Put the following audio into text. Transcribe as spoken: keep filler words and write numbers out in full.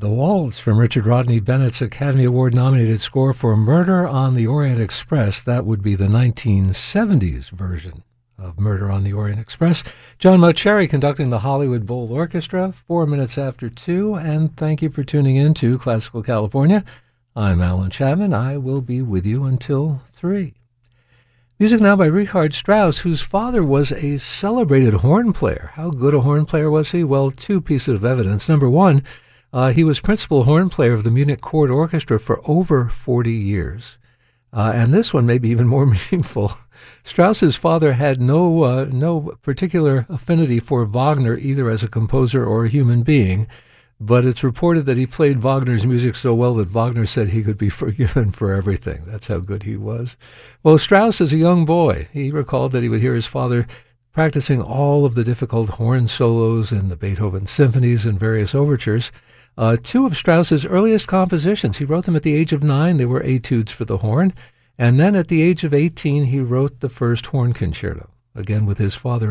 The Waltz from Richard Rodney Bennett's Academy Award-nominated score for Murder on the Orient Express. That would be the nineteen seventies version of Murder on the Orient Express. John Mauceri conducting the Hollywood Bowl Orchestra, four minutes after two, and thank you for tuning in to Classical California. I'm Alan Chapman. I will be with you until three. Music now by Richard Strauss, whose father was a celebrated horn player. How good a horn player was he? Well, two pieces of evidence. Number one, Uh, he was principal horn player of the Munich Court Orchestra for over forty years. Uh, and this one may be even more meaningful. Strauss's father had no uh, no particular affinity for Wagner, either as a composer or a human being, but it's reported that he played Wagner's music so well that Wagner said he could be forgiven for everything. That's how good he was. Well, Strauss, as a young boy, he recalled that he would hear his father practicing all of the difficult horn solos in the Beethoven symphonies and various overtures. Uh, two of Strauss's earliest compositions, he wrote them at the age of nine. They were etudes for the horn. And then at the age of eighteen, he wrote the first horn concerto, again with his father